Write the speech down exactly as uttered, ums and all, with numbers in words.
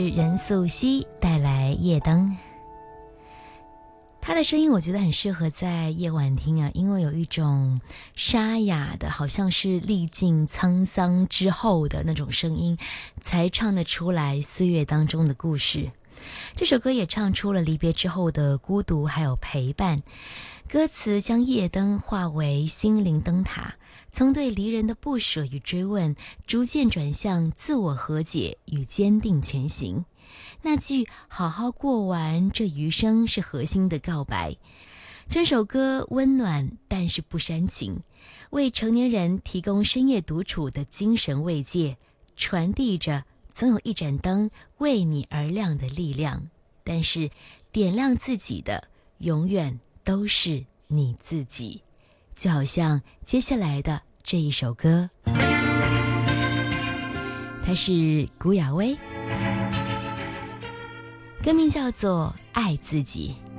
任素汐带来夜灯，她的声音我觉得很适合在夜晚听啊，因为有一种沙哑的，好像是历尽沧桑之后的那种声音，才唱得出来岁月当中的故事。这首歌也唱出了离别之后的孤独还有陪伴，歌词将夜灯化为心灵灯塔，从对离人的不舍与追问，逐渐转向自我和解与坚定前行。那句好好过完这余生是核心的告白。这首歌温暖但是不煽情，为成年人提供深夜独处的精神慰藉，传递着总有一盏灯为你而亮的力量，但是点亮自己的永远都是你自己。就好像接下来的这一首歌，它是古雅薇，歌名叫做《爱自己》。